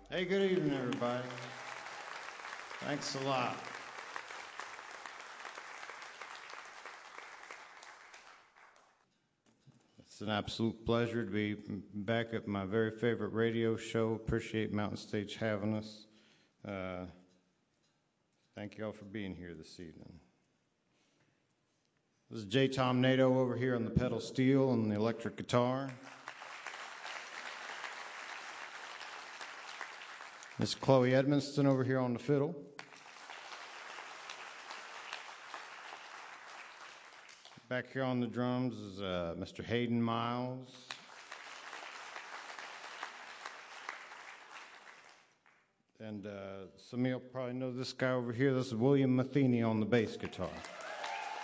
Hey, good evening, everybody. Thanks a lot. It's an absolute pleasure to be back at my very favorite radio show. Appreciate Mountain Stage having us. Thank you all for being here this evening. This is J. Tom Nato over here on the pedal steel and the electric guitar. Miss Chloe Edmonston over here on the fiddle. Back here on the drums is Mr. Hayden Miles. And some of you probably know this guy over here. This is William Matheny on the bass guitar.